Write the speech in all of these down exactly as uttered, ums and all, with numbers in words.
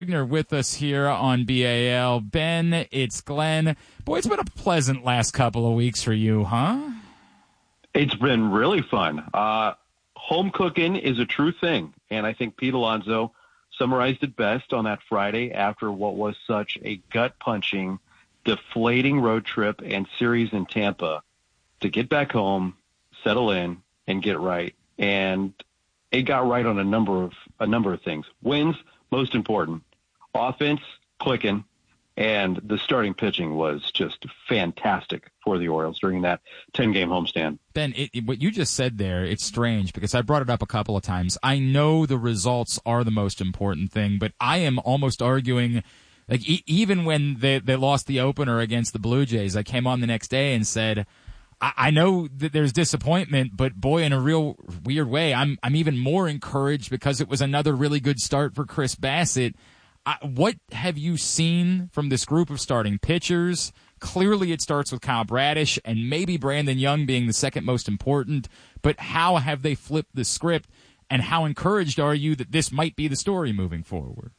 Wagner with us here on B A L. Ben, it's Glenn. Boy, it's been a pleasant last couple of weeks for you, huh? It's been really fun. Uh, home cooking is a true thing, and I think Pete Alonso summarized it best on that Friday after what was such a gut-punching, deflating road trip and series in Tampa to get back home, settle in, and get right. And it got right on a number of a number of things. Wins, most important. Offense, clicking, and the starting pitching was just fantastic for the Orioles during that ten-game homestand. Ben, it, it, what you just said there, it's strange because I brought it up a couple of times. I know the results are the most important thing, but I am almost arguing, like e- even when they, they lost the opener against the Blue Jays, I came on the next day and said, I, I know that there's disappointment, but boy, in a real weird way, I'm I'm even more encouraged because it was another really good start for Chris Bassitt. Uh, what have you seen from this group of starting pitchers? Clearly it starts with Kyle Bradish and maybe Brandon Young being the second most important, but how have they flipped the script, and how encouraged are you that this might be the story moving forward?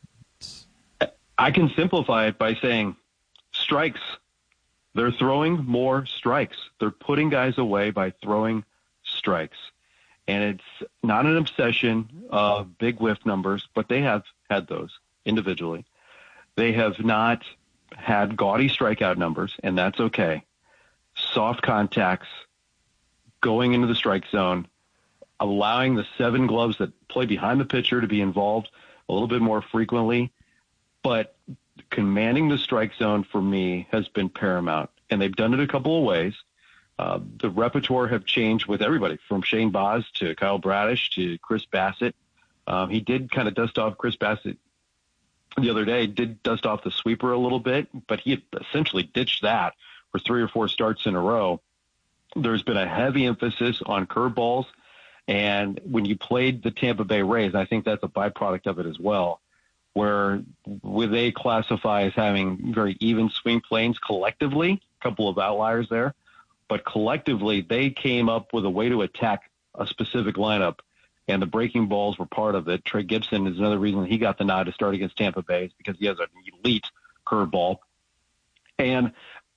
I can simplify it by saying strikes. They're throwing more strikes. They're putting guys away by throwing strikes. And it's not an obsession of big whiff numbers, but they have had those individually. They have not had gaudy strikeout numbers, and that's okay. Soft contacts, going into the strike zone, allowing the seven gloves that play behind the pitcher to be involved a little bit more frequently. But commanding the strike zone for me has been paramount, and they've done it a couple of ways. Uh, the repertoire have changed with everybody from Shane Baz to Kyle Bradish to Chris Bassitt. Um, he did kind of dust off Chris Bassitt the other day, did dust off the sweeper a little bit, but he had essentially ditched that for three or four starts in a row. There's been a heavy emphasis on curveballs, and when you played the Tampa Bay Rays, I think that's a byproduct of it as well, where, where they classify as having very even swing planes collectively, a couple of outliers there, but collectively they came up with a way to attack a specific lineup, and the breaking balls were part of it. Trey Gibson is another reason he got the nod to start against Tampa Bay, is because he has an elite curveball. And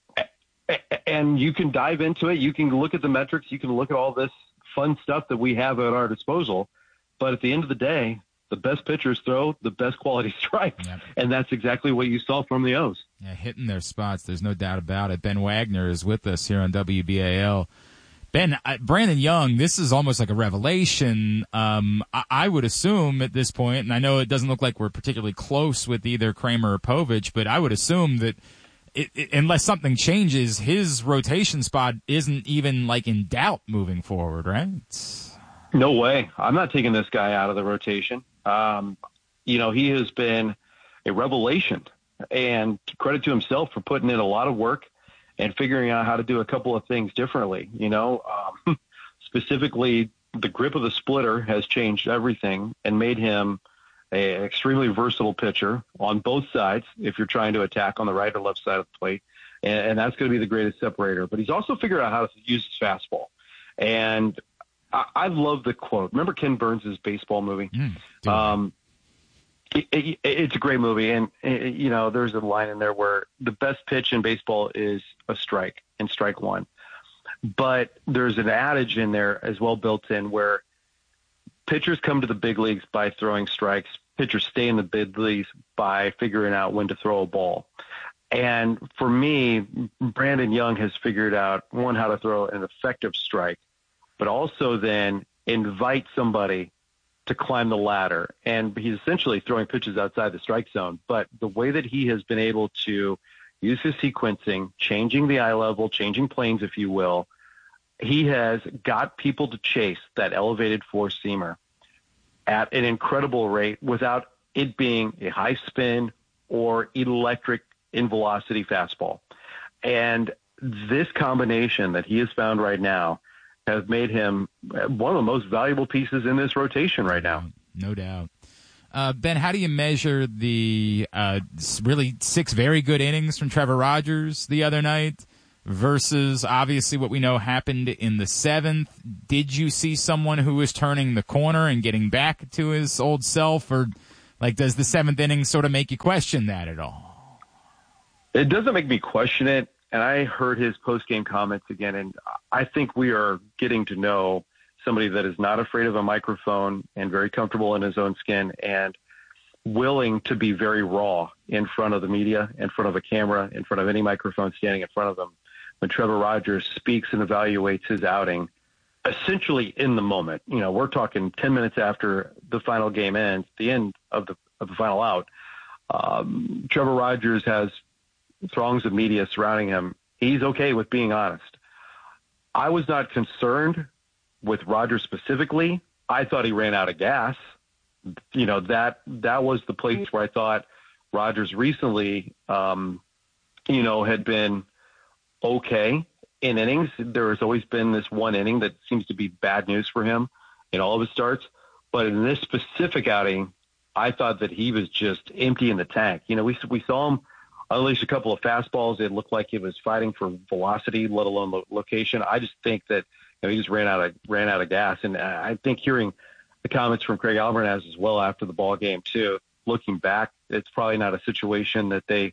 and you can dive into it. You can look at the metrics. You can look at all this fun stuff that we have at our disposal. But at the end of the day, the best pitchers throw the best quality strikes, yep. And that's exactly what you saw from the O's. Yeah, hitting their spots. There's no doubt about it. Ben Wagner is with us here on W B A L. Ben, uh, Brandon Young, this is almost like a revelation. Um, I, I would assume at this point, and I know it doesn't look like we're particularly close with either Kramer or Povich, but I would assume that it, it, unless something changes, his rotation spot isn't even like in doubt moving forward, right? No way. I'm not taking this guy out of the rotation. Um, you know, he has been a revelation, and credit to himself for putting in a lot of work and figuring out how to do a couple of things differently. You know, um, specifically the grip of the splitter has changed everything and made him an extremely versatile pitcher on both sides if you're trying to attack on the right or left side of the plate. And, and that's going to be the greatest separator. But he's also figured out how to use his fastball. And I, I love the quote. Remember Ken Burns' baseball movie? Mm, um, it, it, it's a great movie. And, it, you know, there's a line in there where the best pitch in baseball is a strike and strike one. But there's an adage in there as well built in where pitchers come to the big leagues by throwing strikes. Pitchers stay in the big leagues by figuring out when to throw a ball. And for me, Brandon Young has figured out, one, how to throw an effective strike, but also then invite somebody to climb the ladder. And he's essentially throwing pitches outside the strike zone. But the way that he has been able to use his sequencing, changing the eye level, changing planes, if you will, he has got people to chase that elevated four-seamer at an incredible rate without it being a high spin or electric in velocity fastball. And this combination that he has found right now has made him one of the most valuable pieces in this rotation right now. No doubt. Uh, Ben, how do you measure the uh, really six very good innings from Trevor Rogers the other night versus obviously what we know happened in the seventh? Did you see someone who was turning the corner and getting back to his old self, or Like, does the seventh inning sort of make you question that at all? It doesn't make me question it. And I heard his post-game comments again, and I think we are getting to know somebody that is not afraid of a microphone and very comfortable in his own skin and willing to be very raw in front of the media, in front of a camera, in front of any microphone standing in front of them. When Trevor Rogers speaks and evaluates his outing, essentially in the moment, you know, we're talking ten minutes after the final game ends, the end of the of the final out. Um, Trevor Rogers has throngs of media surrounding him. He's okay with being honest. I was not concerned with Rogers specifically. I thought he ran out of gas. You know, that that was the place where I thought Rogers recently, um, you know, had been okay in innings. There has always been this one inning that seems to be bad news for him in all of his starts. But in this specific outing, I thought that he was just empty in the tank. You know, we we saw him unleash a couple of fastballs. It looked like he was fighting for velocity, let alone lo- location. I just think that, you know, he just ran out of ran out of gas. And I think hearing the comments from Craig Alvarez as well after the ball game too, looking back, it's probably not a situation that they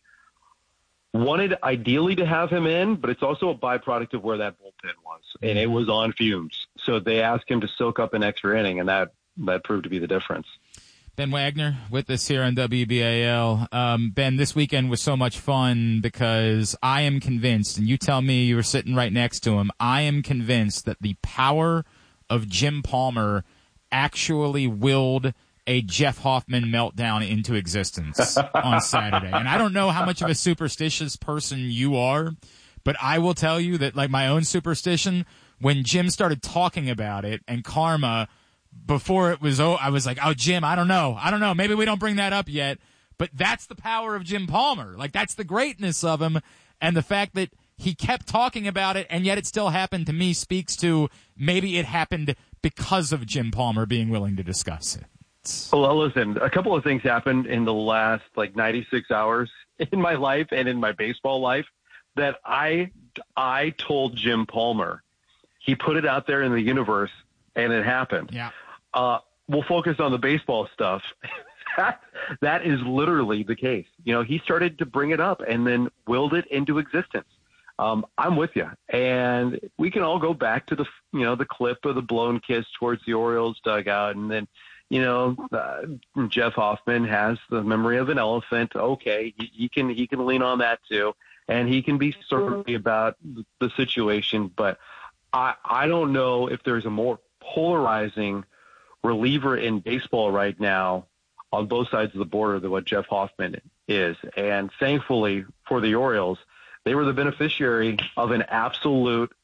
wanted ideally to have him in, but it's also a byproduct of where that bullpen was, and it was on fumes. So they asked him to soak up an extra inning, and that that proved to be the difference. Ben Wagner with us here on W B A L. Um, Ben, this weekend was so much fun because I am convinced, and you tell me you were sitting right next to him, I am convinced that the power of Jim Palmer actually willed a Jeff Hoffman meltdown into existence on Saturday. And I don't know how much of a superstitious person you are, but I will tell you that, like, my own superstition, when Jim started talking about it and karma, before it was, oh, I was like, oh, Jim, I don't know. I don't know. Maybe we don't bring that up yet. But that's the power of Jim Palmer. Like, that's the greatness of him. And the fact that he kept talking about it and yet it still happened to me speaks to maybe it happened because of Jim Palmer being willing to discuss it. Well, listen, a couple of things happened in the last, like, ninety-six hours in my life and in my baseball life that I, I told Jim Palmer. He put it out there in the universe, and it happened. Yeah. Uh, we'll focus on the baseball stuff. that, that is literally the case. You know, he started to bring it up and then willed it into existence. Um, I'm with you. And we can all go back to the, you know, the clip of the blown kiss towards the Orioles dugout. And then, you know, uh, Jeff Hoffman has the memory of an elephant. Okay. He, he can, he can lean on that too. And he can be sorry about the situation, but I, I don't know if there's a more polarizing reliever in baseball right now on both sides of the border than what Jeff Hoffman is. And thankfully for the Orioles, they were the beneficiary of an absolute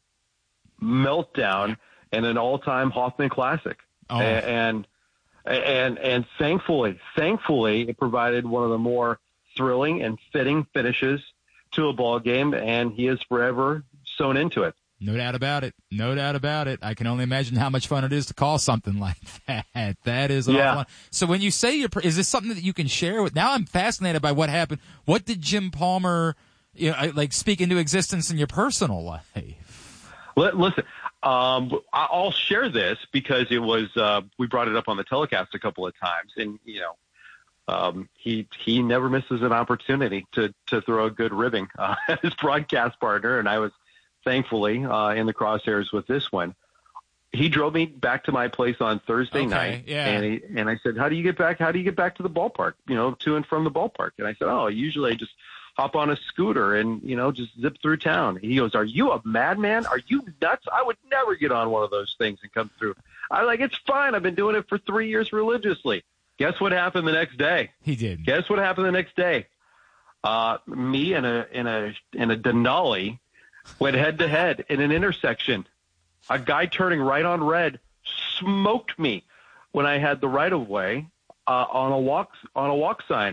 meltdown and an all-time Hoffman classic. Oh. And, and, and thankfully, thankfully it provided one of the more thrilling and fitting finishes to a ball game, and he is forever sewn into it. No doubt about it. No doubt about it. I can only imagine how much fun it is to call something like that. That is a lot of fun. So when you say you're, is this something that you can share with? Now I'm fascinated by what happened. What did Jim Palmer, you know, like speak into existence in your personal life? Listen, um, I'll share this because it was, uh, we brought it up on the telecast a couple of times, and, you know, um, he, he never misses an opportunity to, to throw a good ribbing, uh, at his broadcast partner. And I was, thankfully, uh, in the crosshairs with this one. He drove me back to my place on Thursday okay, night, yeah. and he, and I said, "How do you get back? How do you get back to the ballpark? You know, to and from the ballpark?" And I said, "Oh, usually I just hop on a scooter and, you know, just zip through town." He goes, "Are you a madman? Are you nuts? I would never get on one of those things and come through." I'm like, "It's fine. I've been doing it for three years religiously." Guess what happened the next day? He did. Guess what happened the next day? Uh, me and a in a in a Denali went head to head in an intersection. A guy turning right on red smoked me when I had the right of way uh, on a walk on a walk sign.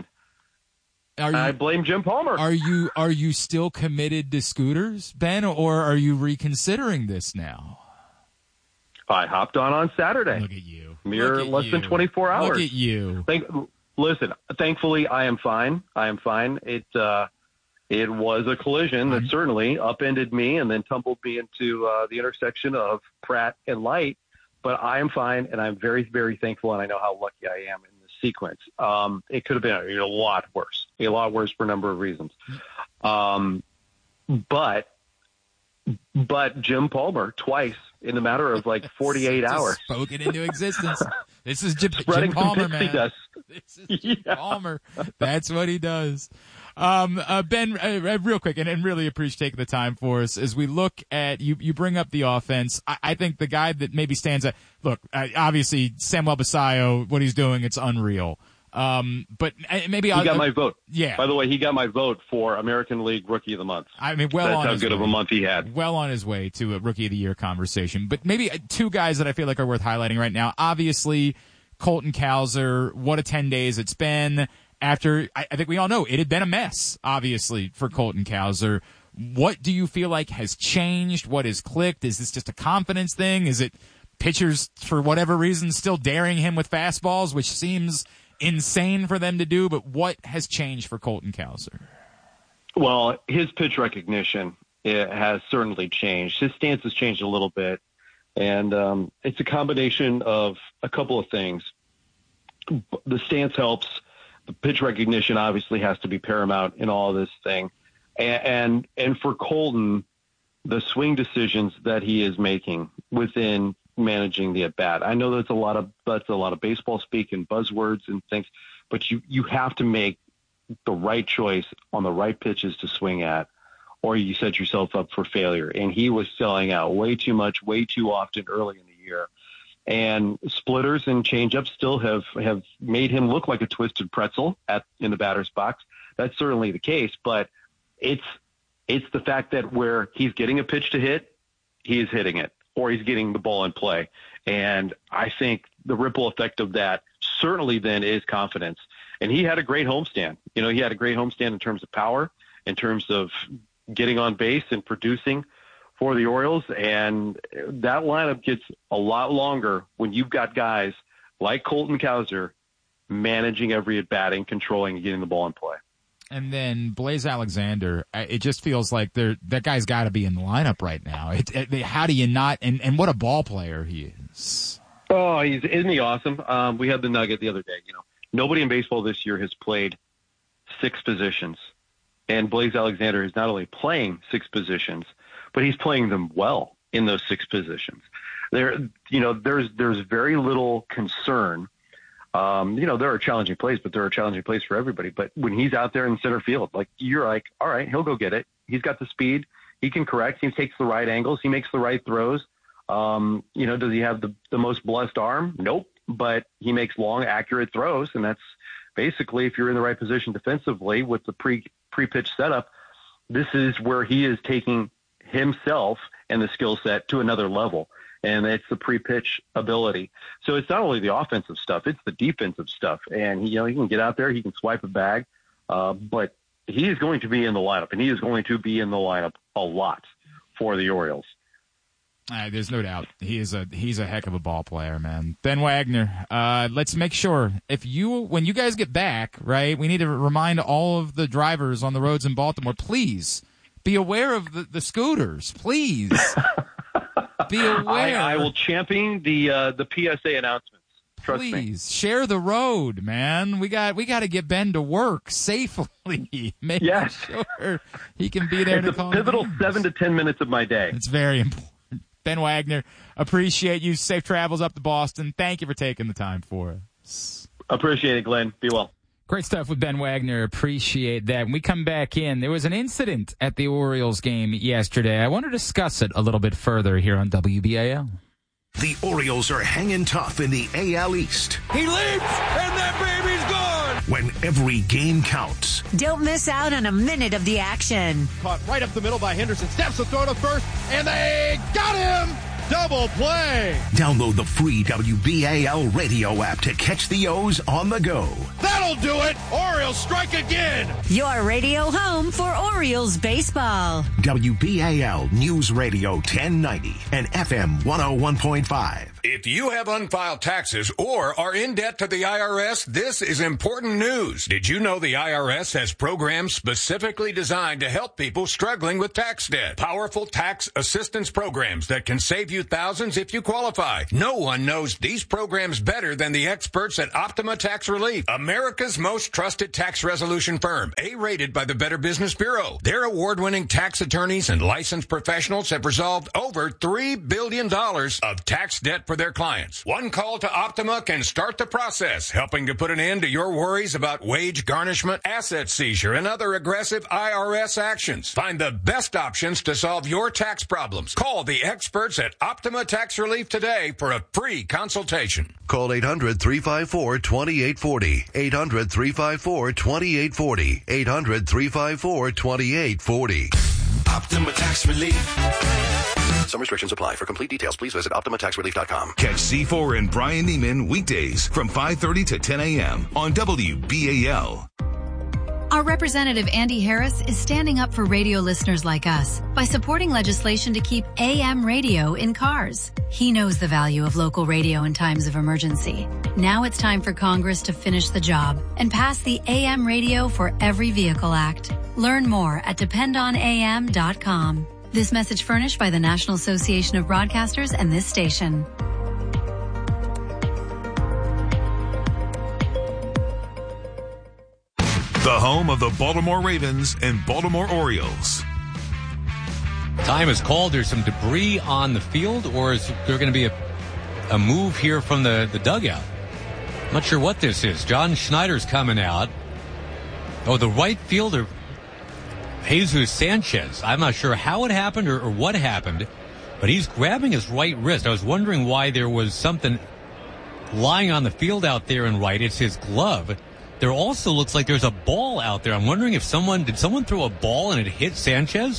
Are you, I blame Jim Palmer. Are you are you still committed to scooters, Ben, or are you reconsidering this now? I hopped on on Saturday. Look at you. Mere Look at less you. than twenty-four hours. Look at you. Thank, listen, thankfully, I am fine. I am fine. It uh, it was a collision that certainly upended me and then tumbled me into uh, the intersection of Pratt and Light. But I am fine, and I'm very, very thankful, and I know how lucky I am in this sequence. Um, it could have been a lot worse, a lot worse for a number of reasons. Um, but, but Jim Palmer twice in the matter of like forty-eight hours spoke it into existence. This is Jim, spreading Jim Palmer, some pixie man. dust. This is Jim Yeah. Palmer. That's what he does. Um, uh, Ben, uh, real quick, and, and really appreciate taking the time for us as we look at you. You bring up the offense. I, I think the guy that maybe stands out. Look, uh, obviously Samuel Basayo, what he's doing, it's unreal. Um, but uh, maybe he I'll, got my vote. Yeah. By the way, he got my vote for American League Rookie of the Month. I mean, well, that's on how his good way. of a month he had. Well on his way to a Rookie of the Year conversation. But maybe two guys that I feel like are worth highlighting right now. Obviously, Colton Cowser. What a ten days it's been. After, I, I think we all know it had been a mess, obviously, for Colton Cowser. What do you feel like has changed? What has clicked? Is this just a confidence thing? Is it pitchers, for whatever reason, still daring him with fastballs, which seems insane for them to do? But what has changed for Colton Cowser? Well, his pitch recognition it has certainly changed. His stance has changed a little bit. And um, it's a combination of a couple of things. The stance helps. The pitch recognition obviously has to be paramount in all of this thing. And, and, and for Colton, the swing decisions that he is making within managing the at bat. I know that's a lot of, that's a lot of baseball speak and buzzwords and things, but you, you have to make the right choice on the right pitches to swing at, or you set yourself up for failure. And he was selling out way too much, way too often early in the year. And splitters and changeups still have, have made him look like a twisted pretzel at in the batter's box. That's certainly the case, but it's it's the fact that where he's getting a pitch to hit, he is hitting it, or he's getting the ball in play. And I think the ripple effect of that certainly then is confidence. And he had a great homestand. You know, he had a great homestand in terms of power, in terms of getting on base and producing for the Orioles, and that lineup gets a lot longer when you've got guys like Colton Cowser managing every at bat and controlling and getting the ball in play. And then Blaze Alexander, it just feels like there that guy's got to be in the lineup right now. It, it, how do you not? And, and what a ball player he is. Oh, he's isn't he awesome? Um, we had the nugget the other day. You know, nobody in baseball this year has played six positions, and Blaze Alexander is not only playing six positions, but he's playing them well in those six positions. There, you know, there's there's very little concern. Um, you know, there are challenging plays, but there are challenging plays for everybody. But when he's out there in center field, like you're like, all right, he'll go get it. He's got the speed. He can correct. He takes the right angles. He makes the right throws. Um, you know, does he have the, the most blessed arm? Nope. But he makes long, accurate throws, and that's basically if you're in the right position defensively with the pre pre-pitch setup. This is where he is taking himself and the skill set to another level. And it's the pre-pitch ability. So it's not only the offensive stuff, it's the defensive stuff. And he, you know, he can get out there, he can swipe a bag, uh, but he is going to be in the lineup, and he is going to be in the lineup a lot for the Orioles. Uh, there's no doubt he is a he's a heck of a ball player, man. Ben Wagner, uh, let's make sure if you when you guys get back, right, we need to remind all of the drivers on the roads in Baltimore, please be aware of the, the scooters, please. Be aware. I, I will champion the uh, the P S A announcements. Trust Please me. share the road, man. We got we got to get Ben to work safely. Make yes. sure he can be there it's to a call pivotal games. seven to ten minutes of my day. It's very important. Ben Wagner, appreciate you. Safe travels up to Boston. Thank you for taking the time for us. Appreciate it, Glenn. Be well. Great stuff with Ben Wagner. Appreciate that. When we come back in, there was an incident at the Orioles game yesterday. I want to discuss it a little bit further here on W B A L. The Orioles are hanging tough in the A L East. He leaps, and that baby's gone! When every game counts. Don't miss out on a minute of the action. Caught right up the middle by Henderson. Steps the throw to first, and they got him! Double play! Download the free W B A L radio app to catch the O's on the go. That'll do it! Orioles strike again! Your radio home for Orioles baseball. W B A L News Radio ten ninety and F M one oh one point five. If you have unfiled taxes or are in debt to the I R S, this is important news. Did you know the I R S has programs specifically designed to help people struggling with tax debt? Powerful tax assistance programs that can save you thousands if you qualify. No one knows these programs better than the experts at Optima Tax Relief, America's most trusted tax resolution firm, A-rated by the Better Business Bureau. Their award-winning tax attorneys and licensed professionals have resolved over three billion dollars of tax debt for their clients. One call to Optima can start the process, helping to put an end to your worries about wage garnishment, asset seizure, and other aggressive I R S actions. Find the best options to solve your tax problems. Call the experts at Optima Tax Relief today for a free consultation. Call eight hundred, three five four, two eight four zero. eight hundred, three five four, two eight four zero. eight hundred, three five four, two eight four zero. Optima Tax Relief. Some restrictions apply. For complete details, please visit Optima Tax Relief dot com. Catch C four and Brian Neiman weekdays from five thirty to ten a.m. on W B A L. Our representative Andy Harris is standing up for radio listeners like us by supporting legislation to keep A M radio in cars. He knows the value of local radio in times of emergency. Now it's time for Congress to finish the job and pass the A M Radio for Every Vehicle Act. Learn more at depend on A M dot com. This message furnished by the National Association of Broadcasters and this station. The home of the Baltimore Ravens and Baltimore Orioles. Time is called. There's some debris on the field, or is there going to be a, a move here from the, the dugout? I'm not sure what this is. John Schneider's coming out. Oh, the right fielder, Jesus Sanchez. I'm not sure how it happened or, or what happened, but he's grabbing his right wrist. I was wondering why there was something lying on the field out there in right. It's his glove. There also looks like there's a ball out there. I'm wondering if someone, did someone throw a ball and it hit Sanchez?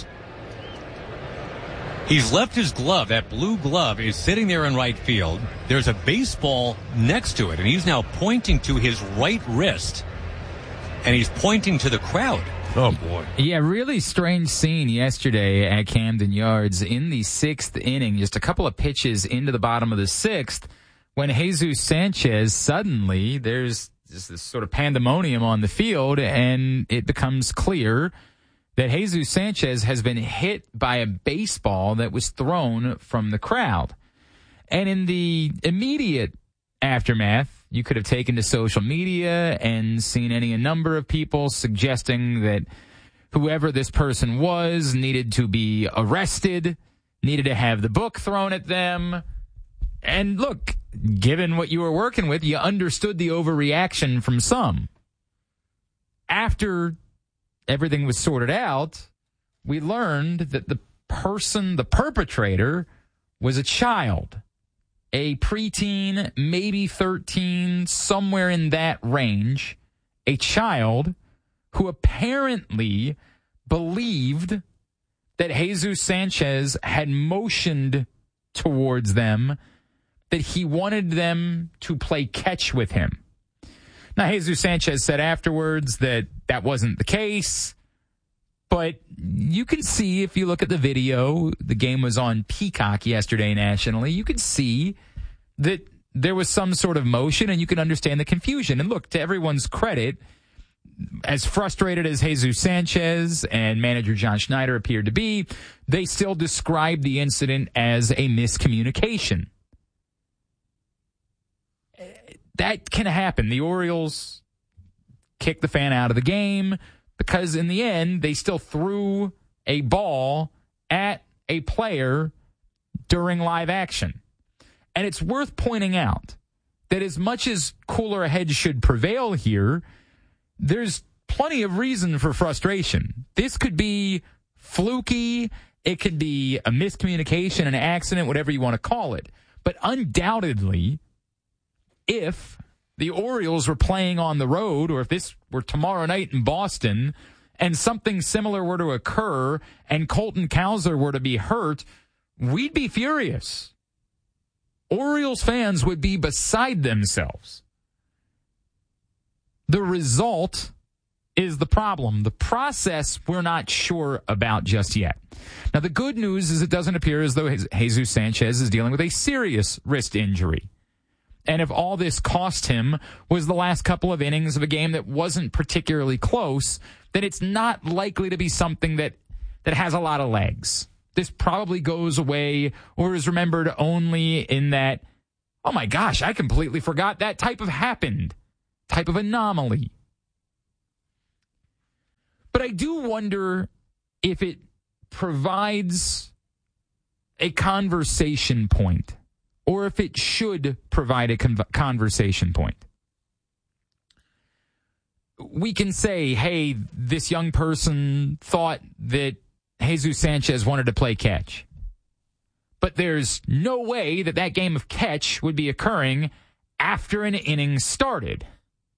He's left his glove. That blue glove is sitting there in right field. There's a baseball next to it, and he's now pointing to his right wrist, and he's pointing to the crowd. Oh, boy. Yeah, really strange scene yesterday at Camden Yards in the sixth inning. Just a couple of pitches into the bottom of the sixth when Jesus Sanchez suddenly, there's just this sort of pandemonium on the field, and it becomes clear that Jesus Sanchez has been hit by a baseball that was thrown from the crowd. And in the immediate aftermath, you could have taken to social media and seen any a number of people suggesting that whoever this person was needed to be arrested, needed to have the book thrown at them. And look, given what you were working with, you understood the overreaction from some. After everything was sorted out, we learned that the person, the perpetrator, was a child. A preteen, maybe thirteen, somewhere in that range, a child who apparently believed that Jesus Sanchez had motioned towards them, that he wanted them to play catch with him. Now, Jesus Sanchez said afterwards that that wasn't the case, but you can see, if you look at the video, the game was on Peacock yesterday nationally, you could see that there was some sort of motion, and you can understand the confusion. And look, to everyone's credit, as frustrated as Jesus Sanchez and manager John Schneider appeared to be, they still described the incident as a miscommunication. That can happen. The Orioles kicked the fan out of the game because in the end, they still threw a ball at a player during live action. And it's worth pointing out that as much as cooler heads should prevail here, there's plenty of reason for frustration. This could be fluky. It could be a miscommunication, an accident, whatever you want to call it. But undoubtedly, if the Orioles were playing on the road, or if this were tomorrow night in Boston and something similar were to occur and Colton Cowser were to be hurt, we'd be furious. Orioles fans would be beside themselves. The result is the problem. The process, we're not sure about just yet. Now, the good news is it doesn't appear as though Jesus Sanchez is dealing with a serious wrist injury. And if all this cost him was the last couple of innings of a game that wasn't particularly close, then it's not likely to be something that, that has a lot of legs. This probably goes away or is remembered only in that, oh my gosh, I completely forgot that type of happened, type of anomaly. But I do wonder if it provides a conversation point, or if it should provide a con- conversation point. We can say, hey, this young person thought that Jesus Sanchez wanted to play catch. But there's no way that that game of catch would be occurring after an inning started.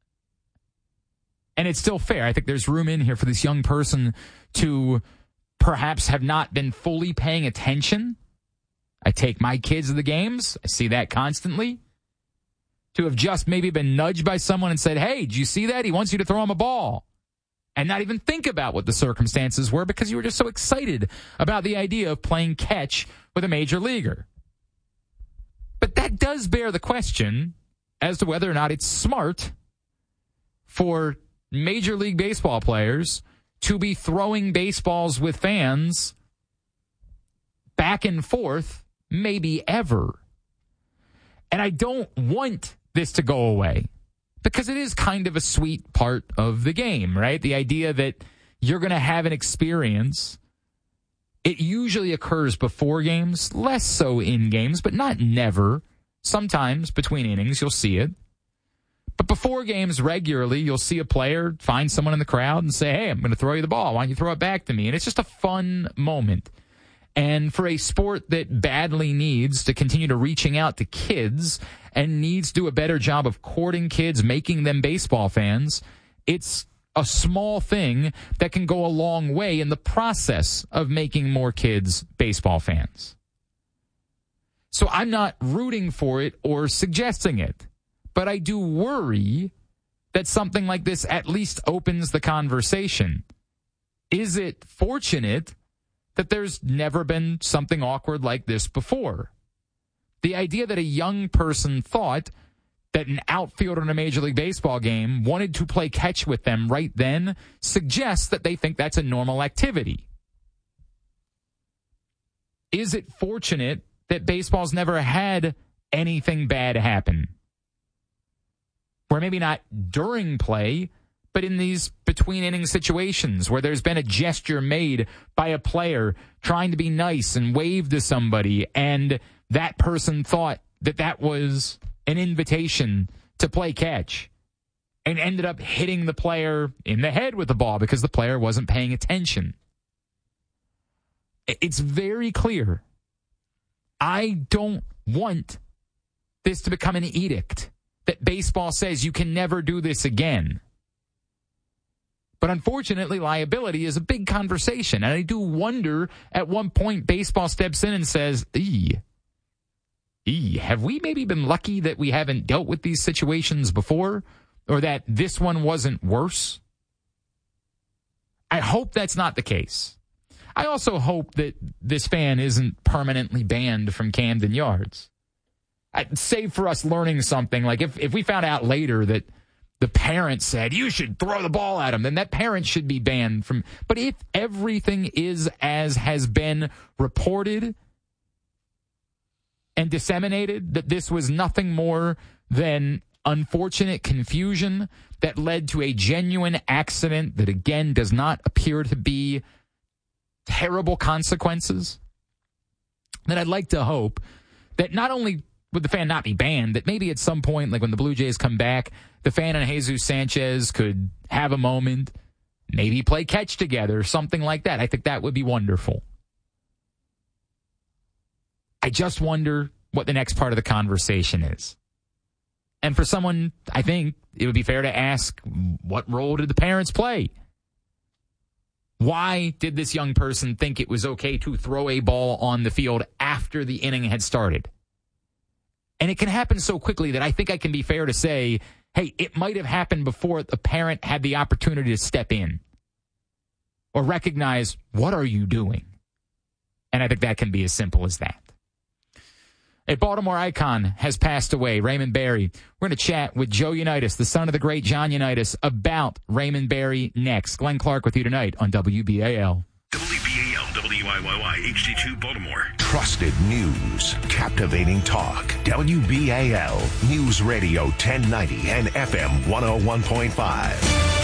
And it's still fair. I think there's room in here for this young person to perhaps have not been fully paying attention. I take my kids to the games. I see that constantly. To have just maybe been nudged by someone and said, hey, did you see that? He wants you to throw him a ball. And not even think about what the circumstances were because you were just so excited about the idea of playing catch with a major leaguer. But that does bear the question as to whether or not it's smart for Major League Baseball players to be throwing baseballs with fans back and forth, maybe ever. And I don't want this to go away because it is kind of a sweet part of the game, right? The idea that you're going to have an experience. It usually occurs before games, less so in games, but not never. Sometimes between innings, you'll see it. But before games, regularly, you'll see a player find someone in the crowd and say, hey, I'm going to throw you the ball. Why don't you throw it back to me? And it's just a fun moment. And for a sport that badly needs to continue to reaching out to kids and needs to do a better job of courting kids, making them baseball fans, it's a small thing that can go a long way in the process of making more kids baseball fans. So I'm not rooting for it or suggesting it, but I do worry that something like this at least opens the conversation. Is it fortunate that there's never been something awkward like this before? The idea that a young person thought that an outfielder in a Major League Baseball game wanted to play catch with them right then suggests that they think that's a normal activity. Is it fortunate that baseball's never had anything bad happen? Or maybe not during play, but in these between-inning situations where there's been a gesture made by a player trying to be nice and wave to somebody, and that person thought that that was an invitation to play catch and ended up hitting the player in the head with the ball because the player wasn't paying attention. It's very clear. I don't want this to become an edict that baseball says you can never do this again. But unfortunately, liability is a big conversation. And I do wonder at one point baseball steps in and says, ee, ee, have we maybe been lucky that we haven't dealt with these situations before? Or that this one wasn't worse? I hope that's not the case. I also hope that this fan isn't permanently banned from Camden Yards. I'd save for us learning something. Like if, if we found out later that the parent said, you should throw the ball at him, then that parent should be banned from. But if everything is as has been reported and disseminated, that this was nothing more than unfortunate confusion that led to a genuine accident that, again, does not appear to be terrible consequences, then I'd like to hope that not only would the fan not be banned, that maybe at some point, like when the Blue Jays come back, the fan and Jesus Sanchez could have a moment, maybe play catch together, something like that. I think that would be wonderful. I just wonder what the next part of the conversation is. And for someone, I think it would be fair to ask, what role did the parents play? Why did this young person think it was okay to throw a ball on the field after the inning had started? And it can happen so quickly that I think I can be fair to say Hey, it might have happened before the parent had the opportunity to step in or recognize, what are you doing? And I think that can be as simple as that. A Baltimore icon has passed away, Raymond Berry. We're going to chat with Joe Unitas, the son of the great John Unitas, about Raymond Berry next. Glenn Clark with you tonight on W B A L. W B A L, W I Y Y, H D two, Baltimore. Trusted news, captivating talk. W B A L, News Radio ten ninety and F M one oh one point five.